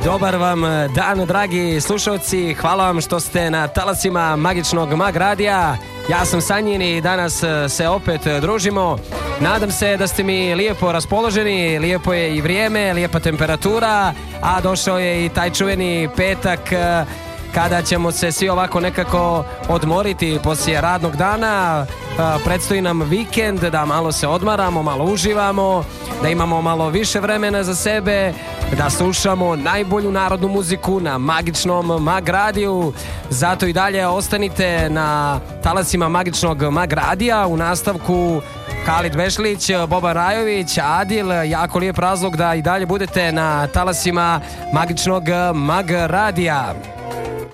Dobar vam dan, dragi slušalci, hvala vam što ste na talasima magičnog Mag radija. Ja sam Sanjin i danas se opet družimo. Nadam se da ste mi lijepo raspoloženi, lijepo je i vrijeme, lijepa temperatura, a došao je i taj čuveni petak kada ćemo se svi ovako nekako odmoriti poslije radnog dana. Predstoji nam vikend, da malo se odmaramo, malo uživamo, da imamo malo više vremena za sebe, da slušamo najbolju narodnu muziku na magičnom Mag radiju. Zato i dalje ostanite na talasima magičnog Mag radija. U nastavku Halid Bešlić, Boban Rajović, Adil, jako lijep razlog da i dalje budete na talasima magičnog Mag radija.